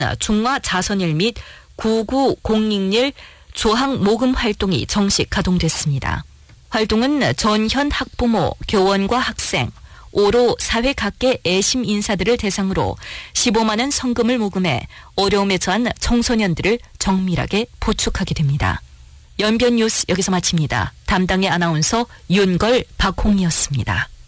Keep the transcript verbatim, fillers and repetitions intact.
중화 자선일 및 구구공익일 조항 모금 활동이 정식 가동됐습니다. 활동은 전현 학부모, 교원과 학생, 오로 사회 각계 애심 인사들을 대상으로 십오만 원 성금을 모금해 어려움에 처한 청소년들을 정밀하게 보축하게 됩니다. 연변 뉴스 여기서 마칩니다. 담당의 아나운서 윤걸, 박홍이었습니다.